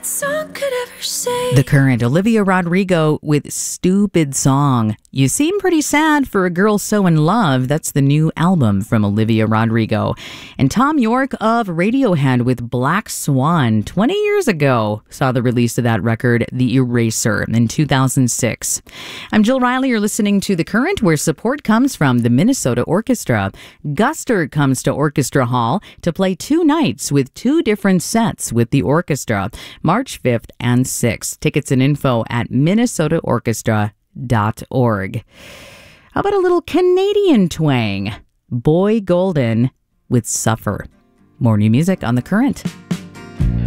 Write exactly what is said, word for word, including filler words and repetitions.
what song could ever say? The Current, Olivia Rodrigo with Stupid Song. You seem pretty sad for a girl so in love. That's the new album from Olivia Rodrigo. And Tom York of Radiohead with Black Swan twenty years ago saw the release of that record, The Eraser, in two thousand six. I'm Jill Riley. You're listening to The Current, where support comes from the Minnesota Orchestra. Guster comes to Orchestra Hall to play two nights with two different sets with the orchestra, March fifth and sixth. Tickets and info at minnesota orchestra dot org. How about a little Canadian twang? Boy Golden with Suffer. More new music on The Current.